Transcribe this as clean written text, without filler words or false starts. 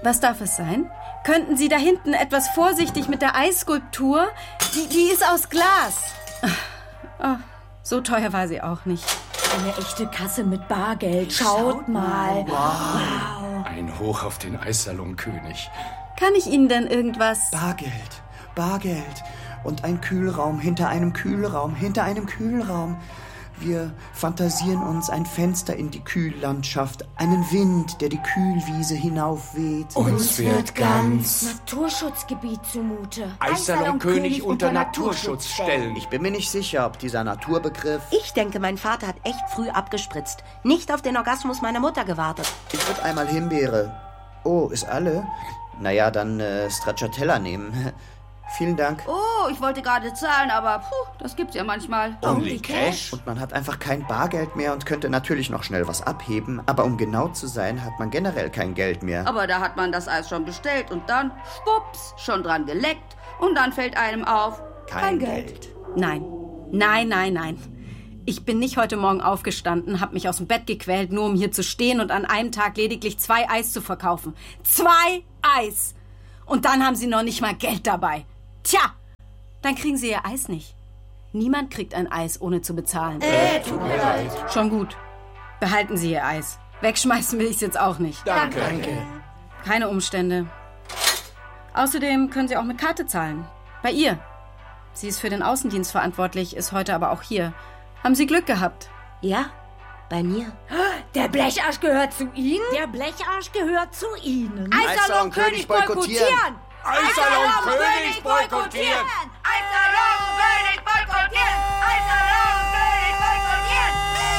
Was darf es sein? Könnten Sie da hinten etwas vorsichtig mit der Eisskulptur? Die ist aus Glas. Oh, so teuer war sie auch nicht. Eine echte Kasse mit Bargeld. Schaut mal. Wow. Ein Hoch auf den Eissalonkönig. Kann ich Ihnen denn irgendwas... Bargeld. Und ein Kühlraum hinter einem Kühlraum, hinter einem Kühlraum. Wir fantasieren uns ein Fenster in die Kühllandschaft, einen Wind, der die Kühlwiese hinaufweht. Uns wird ganz Naturschutzgebiet zumute. Eissalonkönig unter Naturschutz stellen. Ich bin mir nicht sicher, ob dieser Naturbegriff... Ich denke, mein Vater hat echt früh abgespritzt. Nicht auf den Orgasmus meiner Mutter gewartet. Ich würde einmal Himbeere. Oh, ist alle? Naja, dann Stracciatella nehmen. Vielen Dank. Oh, ich wollte gerade zahlen, aber das gibt's ja manchmal. Only Cash? Und man hat einfach kein Bargeld mehr und könnte natürlich noch schnell was abheben. Aber um genau zu sein, hat man generell kein Geld mehr. Aber da hat man das Eis schon bestellt und dann, schwupps, schon dran geleckt. Und dann fällt einem auf, Kein Geld. Nein. Ich bin nicht heute Morgen aufgestanden, habe mich aus dem Bett gequält, nur um hier zu stehen und an einem Tag lediglich 2 Eis zu verkaufen. 2 Eis! Und dann haben Sie noch nicht mal Geld dabei. Tja, dann kriegen Sie Ihr Eis nicht. Niemand kriegt ein Eis, ohne zu bezahlen. Tut mir leid. Schon gut. Behalten Sie Ihr Eis. Wegschmeißen will ich es jetzt auch nicht. Danke. Keine Umstände. Außerdem können Sie auch mit Karte zahlen. Bei ihr. Sie ist für den Außendienst verantwortlich, ist heute aber auch hier. Haben Sie Glück gehabt? Ja, bei mir. Der Blecharsch gehört zu Ihnen? Der Blecharsch gehört zu Ihnen. Eissalonkönig boykottieren! Eissalonkönig boykottieren!